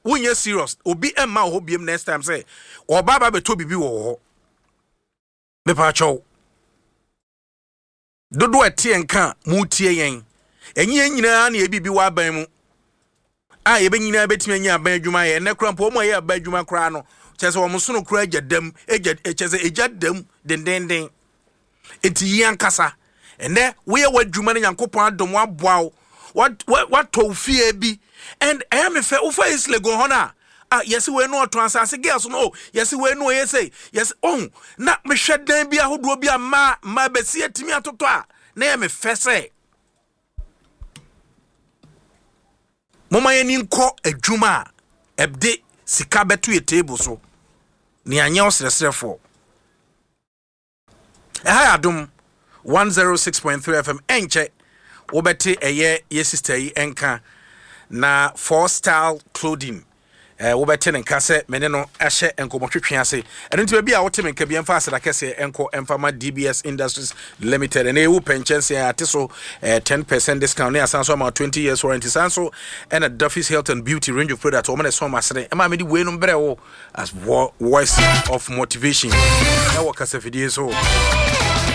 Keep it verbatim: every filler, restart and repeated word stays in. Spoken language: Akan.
when you're serious, obi emma hobiem next time say, or baba be to bibi wo. Me pa chow. Dodo ati enka mu tie yen. Enye nyina na ebibi wa ban mu. Ah ye be nyina betimi anya aban adwuma ye ne kra mpo mo ye aban adwuma kra no. Chese wo mso no kra agyadam, egya chese egyadam den den den. Enti yan kasa. Ene we ye wadwuma ne Yankopon adom aboa what what what to fear bi and I am fe ufa isle go hona ah yes we no to asase girls no yes we no yes say yes oh na me hwedan bi ahodo bi ama ma besi atimi atoto a na me fe say moma ye ni nko adwuma ebde sika beto ye table so ni anya osresrefo eh ha adom one oh six point three F M enche obete eye ye sister yi enka na four style clothing eh obete ne nka se mene no ahye enkomotwetwe ase eno nti bia wote menka bia mfa aseda kese enko emfama D B S Industries Limited and ewu penchence ate so eh, ten percent discount ne asan so ma twenty years warranty san so and a Duffy's Health and Beauty range of products o me so ma sere e ma me di we no brɛ wo as voice of motivation e wo kasa fidie so